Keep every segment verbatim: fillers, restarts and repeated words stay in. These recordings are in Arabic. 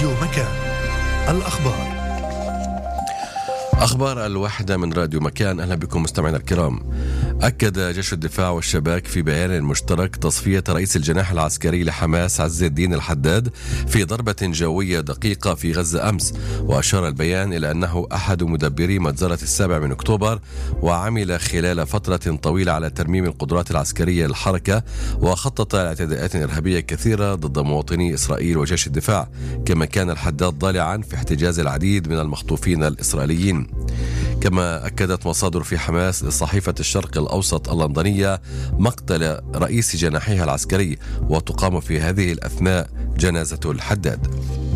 راديو مكان. الأخبار. أخبار الواحدة من راديو مكان. أهلا بكم مستمعينا الكرام. أكد جيش الدفاع والشباك في بيان مشترك تصفية رئيس الجناح العسكري لحماس عز الدين الحداد في ضربة جوية دقيقة في غزة أمس، وأشار البيان إلى أنه أحد مدبري مجزرة السابع من أكتوبر، وعمل خلال فترة طويلة على ترميم القدرات العسكرية للحركة، وخطط اعتداءات إرهابية كثيرة ضد مواطني إسرائيل وجيش الدفاع، كما كان الحداد ضالعا في احتجاز العديد من المخطوفين الإسرائيليين. كما أكدت مصادر في حماس لصحيفة الشرق الأوسط اللندنية مقتل رئيس جناحها العسكري، وتقام في هذه الأثناء جنازة الحداد.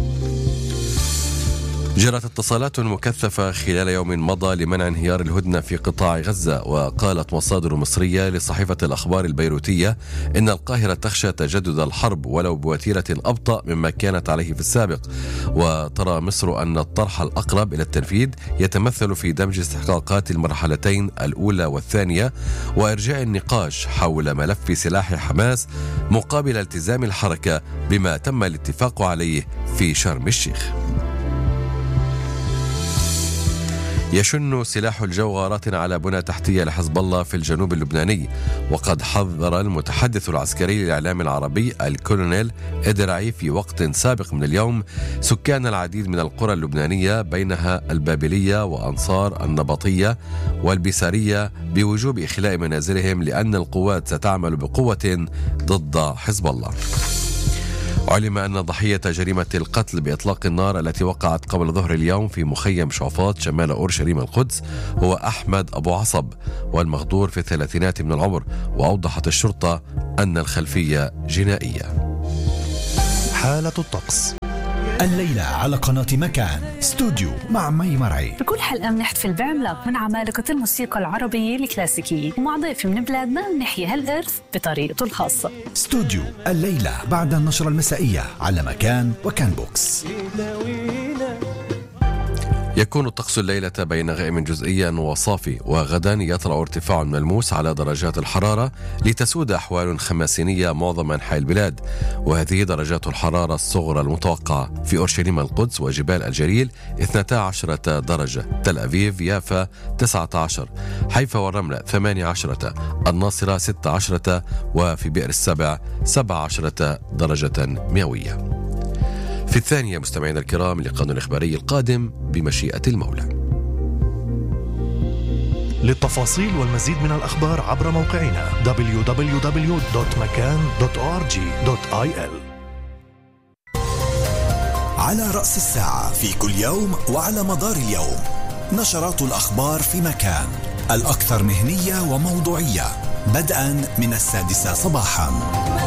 جرت اتصالات مكثفة خلال يوم مضى لمنع انهيار الهدنة في قطاع غزة، وقالت مصادر مصرية لصحيفة الأخبار البيروتية إن القاهرة تخشى تجدد الحرب ولو بوتيرة أبطأ مما كانت عليه في السابق، وترى مصر أن الطرح الأقرب إلى التنفيذ يتمثل في دمج استحقاقات المرحلتين الأولى والثانية وإرجاع النقاش حول ملف سلاح حماس مقابل التزام الحركة بما تم الاتفاق عليه في شرم الشيخ. يشن سلاح الجو غارات على بنى تحتية لحزب الله في الجنوب اللبناني، وقد حذر المتحدث العسكري للإعلام العربي الكولونيل إدرعي في وقت سابق من اليوم سكان العديد من القرى اللبنانية بينها البابلية وأنصار النبطية والبيسارية بوجوب إخلاء منازلهم لأن القوات ستعمل بقوة ضد حزب الله. علم أن ضحية جريمة القتل بإطلاق النار التي وقعت قبل ظهر اليوم في مخيم شعفاط شمال أورشليم القدس هو أحمد أبو عصب، والمغدور في الثلاثينات من العمر، وأوضحت الشرطة أن الخلفية جنائية. حالة الطقس الليلة على قناة مكان استوديو مع مي مرعي. بكل حلقة بنحتفل بعملاق من عمالقة الموسيقى العربية الكلاسيكية، ومع ضيف من بلادنا بنحيي هالإرث بطريقته الخاصة. استوديو الليلة بعد النشرة المسائية على مكان وكان بوكس. يكون الطقس الليلة بين غائم جزئيا وصافي، وغدا يطرأ ارتفاع ملموس على درجات الحرارة لتسود أحوال خماسينية معظم أنحاء البلاد، وهذه درجات الحرارة الصغرى المتوقعة في أورشليم القدس وجبال الجليل اثنتا عشرة درجة، تل أبيب يافا تسعة عشر، حيفا والرملة ثمانية عشرة، الناصرة ستة عشرة، وفي بئر السبع سبعة عشرة درجة مئوية. في الثانية مستمعينا الكرام لقانون الإخباري القادم بمشيئة المولى. للتفاصيل والمزيد من الأخبار عبر موقعنا دبليو دبليو دبليو دوت مكان دوت أو آر جي دوت آي إل. على رأس الساعة في كل يوم وعلى مدار اليوم نشرات الأخبار في مكان، الأكثر مهنية وموضوعية، بدءا من السادسة صباحا.